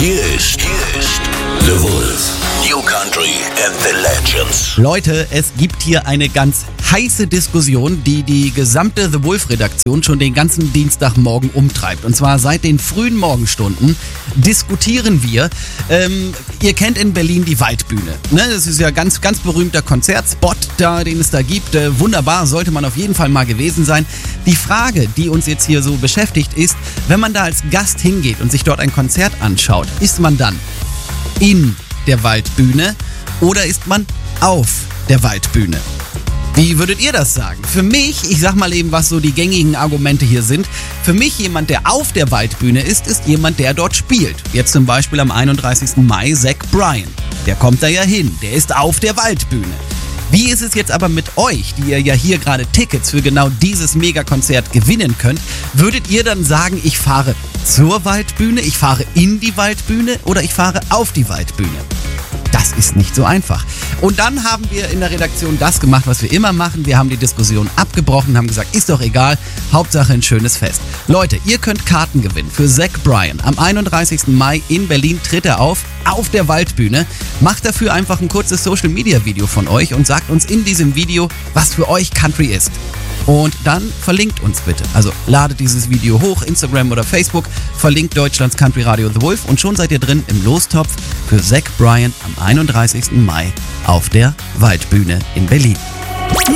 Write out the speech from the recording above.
Hier ist The Wolf. New Country and the Legends. Leute, es gibt hier eine ganz heiße Diskussion, die die gesamte The Wolf-Redaktion schon den ganzen Dienstagmorgen umtreibt. Und zwar seit den frühen Morgenstunden diskutieren wir. Ihr kennt in Berlin die Waldbühne. Ne? Das ist ja ganz, ganz berühmter Konzertspot, den es da gibt. Wunderbar, sollte man auf jeden Fall mal gewesen sein. Die Frage, die uns jetzt hier so beschäftigt, ist, wenn man da als Gast hingeht und sich dort ein Konzert anschaut, ist man dann in der Waldbühne oder ist man auf der Waldbühne? Wie würdet ihr das sagen? Für mich, ich sag mal eben, was so die gängigen Argumente hier sind, für mich jemand, der auf der Waldbühne ist jemand, der dort spielt. Jetzt zum Beispiel am 31. Mai Zach Bryan. Der kommt da ja hin, der ist auf der Waldbühne. Wie ist es jetzt aber mit euch, die ihr ja hier gerade Tickets für genau dieses Megakonzert gewinnen könnt? Würdet ihr dann sagen, ich fahre zur Waldbühne, ich fahre in die Waldbühne oder ich fahre auf die Waldbühne? Das ist nicht so einfach. Und dann haben wir in der Redaktion das gemacht, was wir immer machen. Wir haben die Diskussion abgebrochen, haben gesagt, ist doch egal, Hauptsache ein schönes Fest. Leute, ihr könnt Karten gewinnen für Zach Bryan. Am 31. Mai in Berlin tritt er auf der Waldbühne. Macht dafür einfach ein kurzes Social-Media-Video von euch und sagt uns in diesem Video, was für euch Country ist. Und dann verlinkt uns bitte. Also ladet dieses Video hoch, Instagram oder Facebook, verlinkt Deutschlands Country Radio The Wolf und schon seid ihr drin im Lostopf für Zach Bryan am 31. Mai auf der Waldbühne in Berlin.